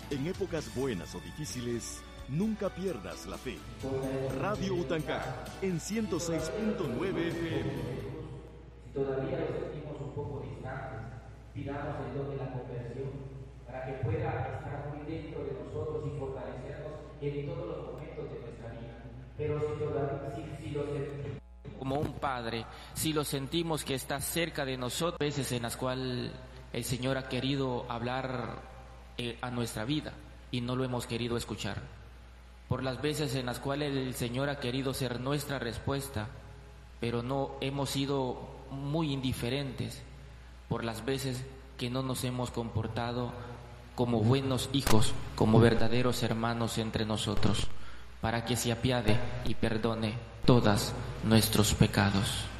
En épocas buenas o difíciles, nunca pierdas la fe. Radio Utancá, en 106.9 FM. Si todavía los sentimos un poco distantes, pidamos el don de la conversión para que pueda estar muy dentro de nosotros y fortalecernos en todos los momentos de nuestra vida. Pero si todavía, si lo sentimos como un padre, si lo sentimos que está cerca de nosotros, veces en las cuales el Señor ha querido hablar a nuestra vida y no lo hemos querido escuchar, por las veces en las cuales el Señor ha querido ser nuestra respuesta, pero no hemos sido muy indiferentes, por las veces que no nos hemos comportado como buenos hijos, como verdaderos hermanos entre nosotros, para que se apiade y perdone todos nuestros pecados.